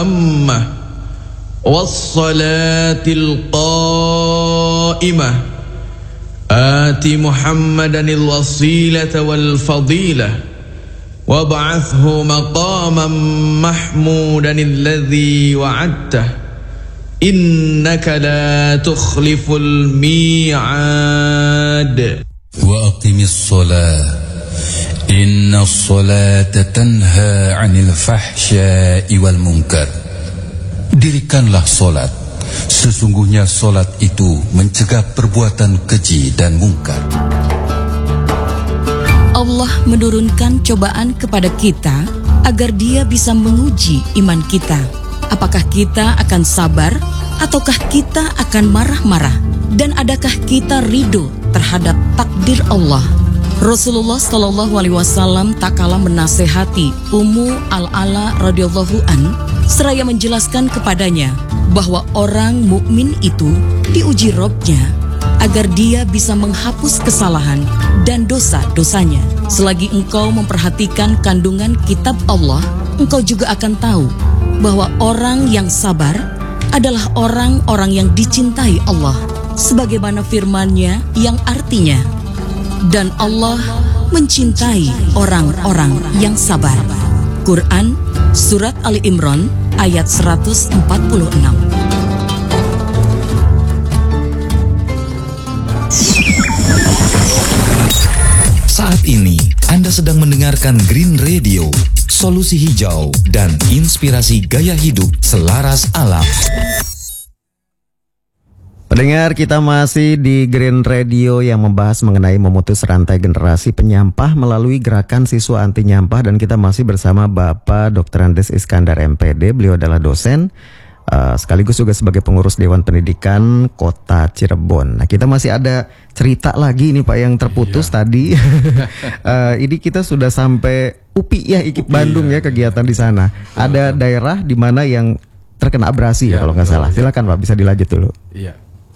التامة والصلاة القائمة آت محمدا الوسيلة والفضيلة وابعثه مقاما محمودا الذي وعدته إنك لا تخلف الميعاد وأقم الصلاة إن الصلاة تنهى عن الفحشاء والمنكر. Dirikanlah solat, sesungguhnya solat itu mencegah perbuatan keji dan mungkar. Allah menurunkan cobaan kepada kita agar Dia bisa menguji iman kita. Apakah kita akan sabar ataukah kita akan marah-marah? Dan adakah kita ridho terhadap takdir Allah? Rasulullah SAW tak kalah menasehati Ummu Al-Ala radhiyallahu an, seraya menjelaskan kepadanya bahwa orang mukmin itu diuji Robnya agar dia bisa menghapus kesalahan dan dosa-dosanya. Selagi engkau memperhatikan kandungan kitab Allah, engkau juga akan tahu bahwa orang yang sabar adalah orang-orang yang dicintai Allah, sebagaimana firman-Nya yang artinya, dan Allah mencintai orang-orang yang sabar. Quran Surat Ali Imran ayat 146. Saat ini Anda sedang mendengarkan Green Radio, solusi hijau dan inspirasi gaya hidup selaras alam. Pendengar, kita masih di Green Radio yang membahas mengenai memutus rantai generasi penyampah melalui gerakan siswa anti nyampah, dan kita masih bersama Bapak Dr. Andes Iskandar MPD. Beliau adalah dosen sekaligus juga sebagai pengurus Dewan Pendidikan Kota Cirebon. Nah, kita masih ada cerita lagi nih Pak yang terputus tadi. Ini kita sudah sampai UPI ya, IKIP Bandung ya, kegiatan di sana. Ada daerah di mana yang terkena abrasi ya, kalau nggak salah. Silakan Pak, bisa dilanjut dulu. Iya.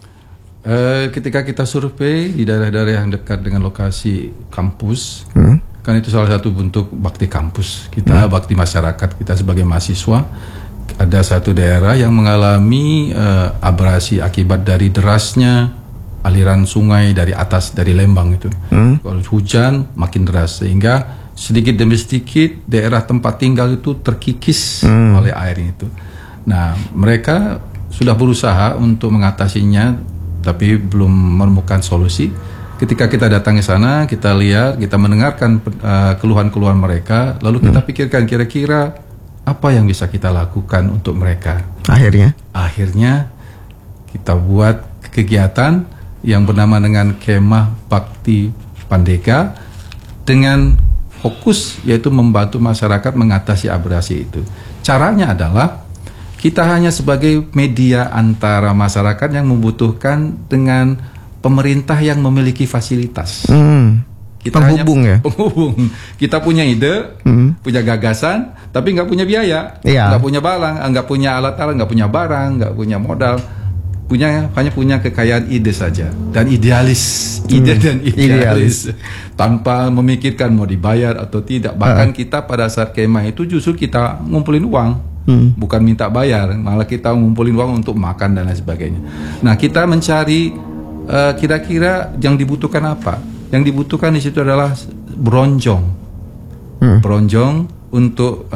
Ketika kita survei di daerah-daerah yang dekat dengan lokasi kampus, kan itu salah satu bentuk bakti kampus kita, bakti masyarakat kita sebagai mahasiswa. Ada satu daerah yang mengalami abrasi akibat dari derasnya aliran sungai dari atas, dari Lembang itu. Kalau hujan makin deras, sehingga sedikit demi sedikit daerah tempat tinggal itu terkikis oleh air itu. Nah, mereka sudah berusaha untuk mengatasinya, tapi belum menemukan solusi. Ketika kita datang ke sana, kita lihat, kita mendengarkan keluhan-keluhan mereka, lalu kita pikirkan kira-kira apa yang bisa kita lakukan untuk mereka. Akhirnya kita buat kegiatan yang bernama dengan Kemah Bakti Pandega, dengan fokus yaitu membantu masyarakat mengatasi abrasi itu. Caranya adalah kita hanya sebagai media antara masyarakat yang membutuhkan dengan pemerintah yang memiliki fasilitas. Kita penghubung hanya penghubung. Kita punya ide, punya gagasan, tapi nggak punya biaya, nggak punya barang, nggak punya alat-alat, nggak punya barang, nggak punya modal. Hanya punya kekayaan ide saja, dan idealis, dan idealis, tanpa memikirkan mau dibayar atau tidak. Bahkan kita pada saat kemah itu justru kita ngumpulin uang, bukan minta bayar, malah kita ngumpulin uang untuk makan dan lain sebagainya. Nah, kita mencari kira-kira yang dibutuhkan apa? Yang dibutuhkan di situ adalah bronjong, bronjong untuk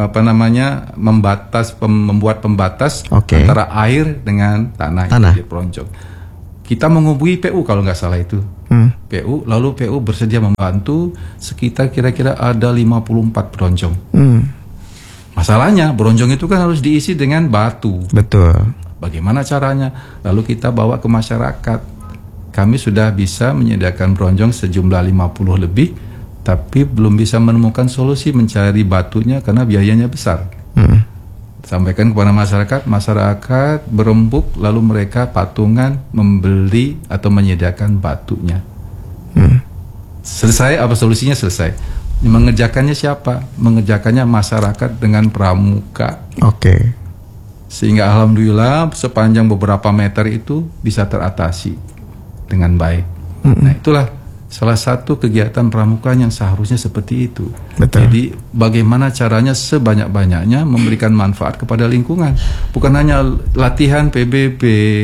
membuat pembatas antara air dengan tanah. Itu bronjong. Kita menghubungi PU kalau nggak salah itu, PU, lalu PU bersedia membantu. Sekitar kira-kira ada 54 bronjong. Masalahnya bronjong itu kan harus diisi dengan batu. Betul. Bagaimana caranya? Lalu kita bawa ke masyarakat. Kami sudah bisa menyediakan bronjong sejumlah 50 lebih, tapi belum bisa menemukan solusi mencari batunya karena biayanya besar. Sampaikan kepada masyarakat berembuk, lalu mereka patungan membeli atau menyediakan batunya. Selesai, apa solusinya? Selesai. Mengerjakannya siapa? Mengerjakannya masyarakat dengan pramuka. Sehingga alhamdulillah sepanjang beberapa meter itu bisa teratasi dengan baik. Nah, itulah salah satu kegiatan pramuka yang seharusnya seperti itu. Betul. Jadi bagaimana caranya sebanyak-banyaknya memberikan manfaat kepada lingkungan, bukan hanya latihan PBB,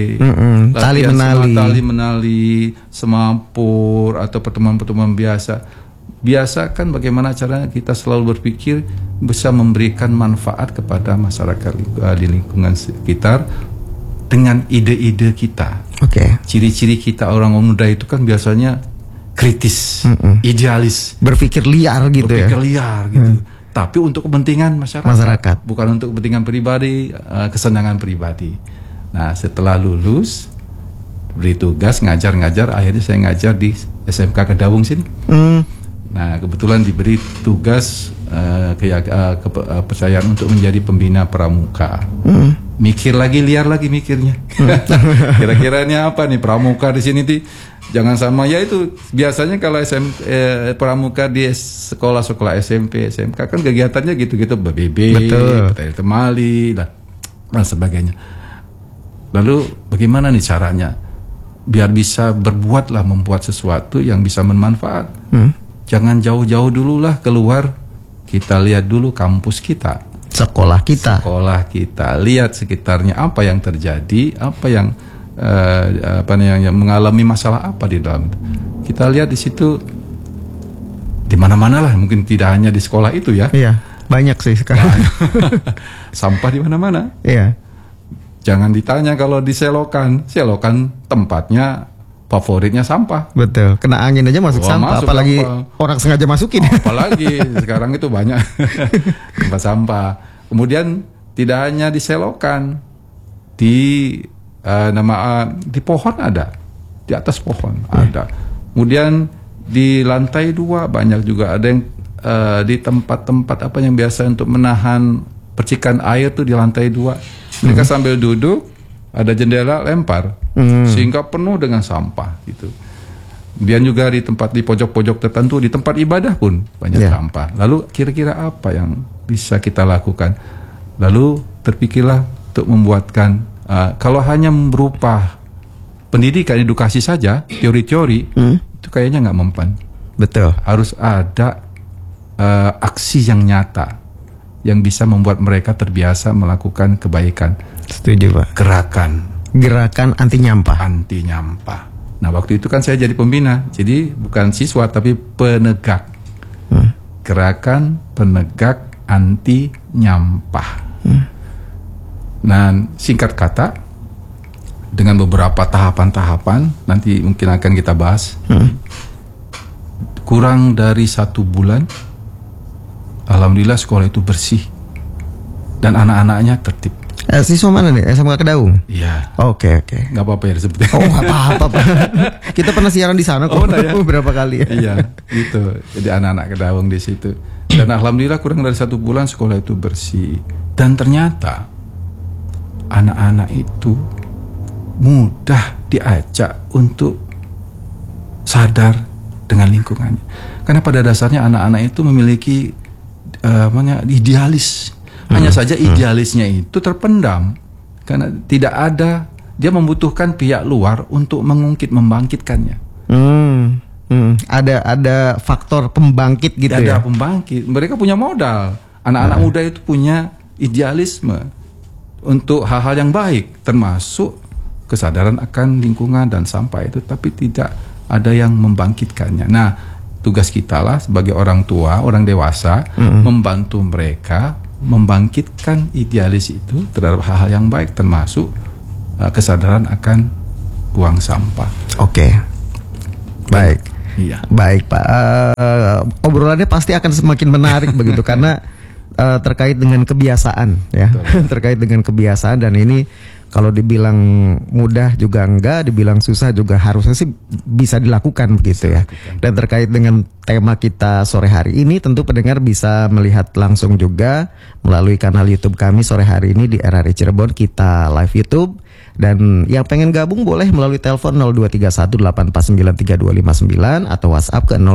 tali menali, semampur atau pertemuan-pertemuan biasa. Biasakan bagaimana caranya kita selalu berpikir bisa memberikan manfaat kepada masyarakat di lingkungan sekitar dengan ide-ide kita. Oke. Ciri-ciri kita orang muda itu kan biasanya kritis, idealis, Berpikir liar gitu berpikir liar gitu. Tapi untuk kepentingan masyarakat, bukan untuk kepentingan pribadi, kesenangan pribadi. Nah, setelah lulus beri tugas ngajar-ngajar, akhirnya saya ngajar di SMK Kedawung sini. Nah, kebetulan diberi tugas kepercayaan untuk menjadi pembina pramuka. Mikir lagi, liar lagi mikirnya. Kira-kiranya apa nih pramuka di sini jangan sama ya itu biasanya kalau pramuka di sekolah-sekolah SMP, SMK kan kegiatannya gitu-gitu BBB, petani temali dan sebagainya. Lalu bagaimana nih caranya biar bisa membuat sesuatu yang bisa bermanfaat? Jangan jauh-jauh dulu lah keluar, kita lihat dulu kampus kita. Sekolah kita, lihat sekitarnya apa yang terjadi, apa yang yang mengalami masalah apa di dalam. Kita lihat di situ di mana-mana lah, mungkin tidak hanya di sekolah itu ya. Iya, banyak sih sekarang. Sampah di mana-mana. Iya. Jangan ditanya kalau di selokan tempatnya favoritnya sampah. Betul, kena angin aja masuk sampah, apalagi orang sengaja masukin. Apalagi sekarang itu banyak tempat sampah. Kemudian tidak hanya di selokan, di pohon ada, di atas pohon ada. Kemudian di lantai 2 banyak juga ada yang di tempat-tempat yang biasa untuk menahan percikan air tuh di lantai 2. Mereka sambil duduk, ada jendela lempar, sehingga penuh dengan sampah gitu. Kemudian juga di pojok-pojok tertentu, di tempat ibadah pun banyak sampah. Lalu kira-kira apa yang bisa kita lakukan? Lalu terpikirlah untuk membuatkan kalau hanya berupa pendidikan edukasi saja, teori-teori itu kayaknya nggak mempan. Betul. Harus ada aksi yang nyata yang bisa membuat mereka terbiasa melakukan kebaikan. Setuju, Pak. Gerakan anti nyampah. Nah, waktu itu kan saya jadi pembina, jadi bukan siswa tapi penegak. Gerakan penegak anti nyampah. Nah, singkat kata, dengan beberapa tahapan-tahapan, nanti mungkin akan kita bahas. Kurang dari 1 bulan, alhamdulillah sekolah itu bersih dan anak-anaknya tertib. Siswa mana nih? SMK Kedawung? Iya. Oke. Gak apa-apa ya disebutnya. Oh, gak apa-apa, Pak. Kita pernah siaran di sana kok. Ya? Berapa kali ya? Iya, gitu. Jadi anak-anak Kedawung di situ. Dan alhamdulillah kurang dari 1 bulan sekolah itu bersih. Dan ternyata anak-anak itu mudah diajak untuk sadar dengan lingkungannya. Karena pada dasarnya anak-anak itu memiliki idealis. Hanya saja idealisnya itu terpendam karena tidak ada, dia membutuhkan pihak luar untuk membangkitkannya. Ada faktor pembangkit gitu ya. Ada pembangkit. Mereka punya modal. Anak-anak muda itu punya idealisme untuk hal-hal yang baik, termasuk kesadaran akan lingkungan dan sampah itu, tapi tidak ada yang membangkitkannya. Nah, tugas kita lah sebagai orang tua, orang dewasa, membantu mereka membangkitkan idealis itu terhadap hal-hal yang baik, termasuk kesadaran akan buang sampah. Oke. Baik. Iya. Baik, Pak. Obrolannya pasti akan semakin menarik begitu karena terkait dengan kebiasaan ya. Terkait dengan kebiasaan, dan ini kalau dibilang mudah juga enggak, dibilang susah juga harusnya sih bisa dilakukan begitu ya. Dan terkait dengan tema kita sore hari ini, tentu pendengar bisa melihat langsung juga melalui kanal YouTube kami sore hari ini di RRI Cirebon, kita live YouTube. Dan yang pengen gabung boleh melalui telepon 0231849329 atau WhatsApp ke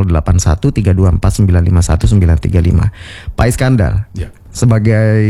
081324951935. Pak Iskandar, sebagai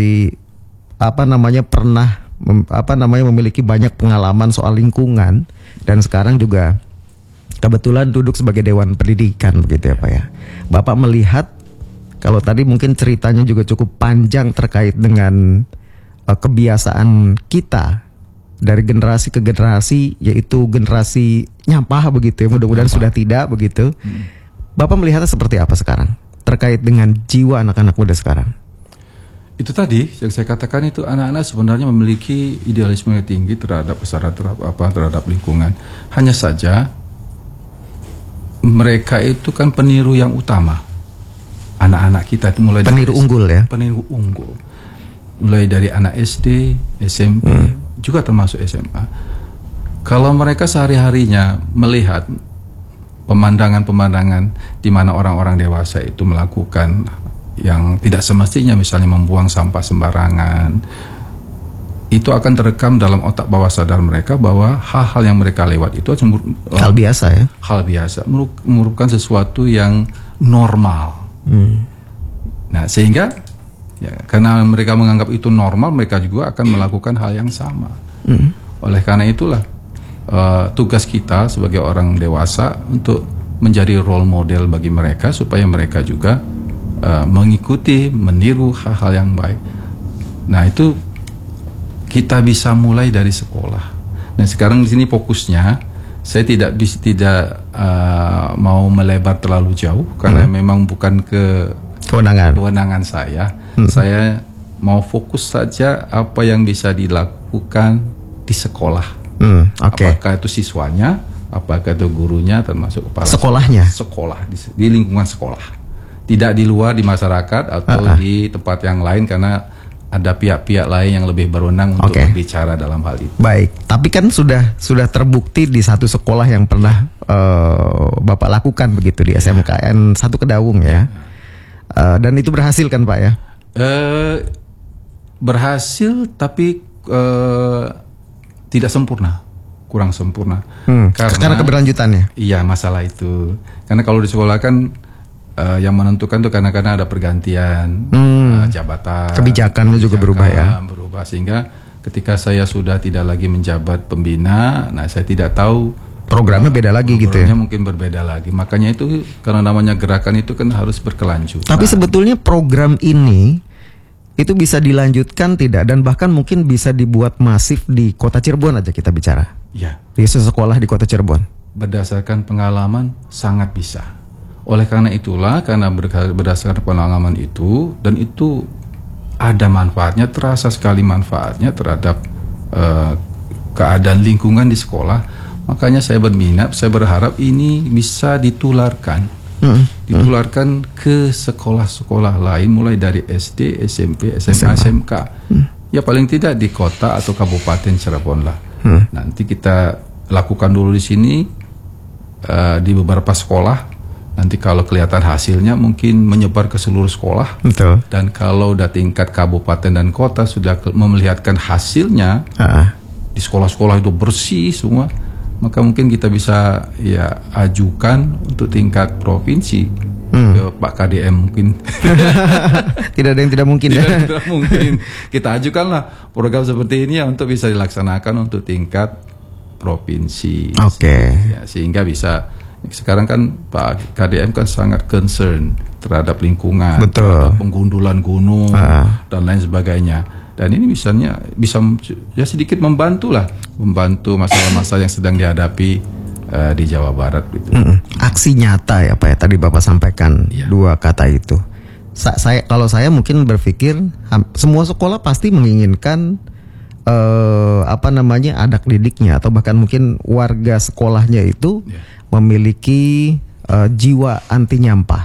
pernah memiliki banyak pengalaman soal lingkungan, dan sekarang juga kebetulan duduk sebagai Dewan Pendidikan begitu ya Pak ya. Bapak melihat kalau tadi mungkin ceritanya juga cukup panjang terkait dengan kebiasaan kita dari generasi ke generasi, yaitu generasi nyampah begitu ya. Mudah-mudahan sudah tidak begitu. Bapak melihatnya seperti apa sekarang terkait dengan jiwa anak-anak muda sekarang? Itu tadi yang saya katakan, itu anak-anak sebenarnya memiliki idealisme yang tinggi terhadap terhadap lingkungan. Hanya saja mereka itu kan peniru yang utama. Anak-anak kita itu mulai peniru unggul ya. Peniru unggul. Mulai dari anak SD, SMP, juga termasuk SMA. Kalau mereka sehari-harinya melihat pemandangan-pemandangan di mana orang-orang dewasa itu melakukan yang tidak semestinya, misalnya membuang sampah sembarangan, itu akan terekam dalam otak bawah sadar mereka bahwa hal-hal yang mereka lewat itu hal biasa ya. Hal biasa, merupakan sesuatu yang normal. Nah, sehingga ya, karena mereka menganggap itu normal, mereka juga akan melakukan hal yang sama. Oleh karena itulah tugas kita sebagai orang dewasa untuk menjadi role model bagi mereka supaya mereka juga mengikuti, meniru hal-hal yang baik. Nah, itu kita bisa mulai dari sekolah. Nah, sekarang di sini fokusnya saya tidak mau melebar terlalu jauh karena memang bukan kewenangan saya. Saya mau fokus saja apa yang bisa dilakukan di sekolah. Apakah itu siswanya, apakah itu gurunya, termasuk kepala sekolahnya. Sekolah di lingkungan sekolah, tidak di luar, di masyarakat atau di tempat yang lain, karena ada pihak-pihak lain yang lebih berwenang untuk berbicara dalam hal itu. Baik, tapi kan sudah terbukti di satu sekolah yang pernah Bapak lakukan begitu di SMKN 1 Kedaung ya. Dan itu berhasil kan Pak ya? Berhasil, tapi tidak sempurna, kurang sempurna. Karena keberlanjutannya. Iya, masalah itu. Karena kalau di sekolah kan yang menentukan tuh kadang-kadang ada pergantian jabatan, kebijakannya juga berubah ya. Berubah, sehingga ketika saya sudah tidak lagi menjabat pembina, nah saya tidak tahu programnya beda lagi gitu ya. Mungkin berbeda lagi. Makanya itu karena namanya gerakan itu kan harus berkelanjutan. Tapi sebetulnya program ini itu bisa dilanjutkan tidak, dan bahkan mungkin bisa dibuat masif di Kota Cirebon aja kita bicara. Ya. Di sekolah di Kota Cirebon. Berdasarkan pengalaman sangat bisa. Oleh karena itulah, karena berdasarkan pengalaman itu, dan itu ada manfaatnya, terasa sekali manfaatnya terhadap keadaan lingkungan di sekolah. Makanya saya berminat, saya berharap ini bisa ditularkan. Ditularkan ke sekolah-sekolah lain, mulai dari SD, SMP, SMA, SMK. Ya paling tidak di kota atau kabupaten Cirebon lah. Nanti kita lakukan dulu di sini, di beberapa sekolah. Nanti kalau kelihatan hasilnya mungkin menyebar ke seluruh sekolah. Betul. Dan kalau udah tingkat kabupaten dan kota sudah memelihatkan hasilnya, di sekolah-sekolah itu bersih semua, maka mungkin kita bisa ya ajukan untuk tingkat provinsi ke Pak KDM mungkin. Tidak ada yang tidak mungkin ya. Tidak mungkin. Kita ajukanlah program seperti ini ya, untuk bisa dilaksanakan untuk tingkat provinsi. Ya, sehingga bisa. Sekarang kan Pak KDM kan sangat concern terhadap lingkungan, terhadap penggundulan gunung dan lain sebagainya. Dan ini bisa ya sedikit membantu masalah-masalah yang sedang dihadapi di Jawa Barat gitu. Aksi nyata ya Pak ya, tadi Bapak sampaikan dua kata itu. Kalau saya mungkin berpikir semua sekolah pasti menginginkan anak didiknya atau bahkan mungkin warga sekolahnya itu memiliki jiwa anti nyampah.